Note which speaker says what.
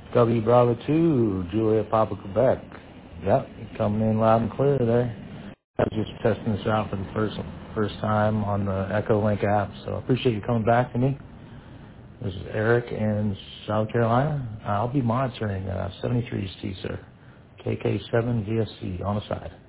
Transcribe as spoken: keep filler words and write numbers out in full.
Speaker 1: W Bravo two, Julia Papa Quebec. Yep, you're coming in loud and clear there. I was just testing this out for the first first time on the Echo Link app, so I appreciate you coming back to me. This is Eric in South Carolina. I'll be monitoring uh, seventy-three C, sir. K K seven V S C on the side.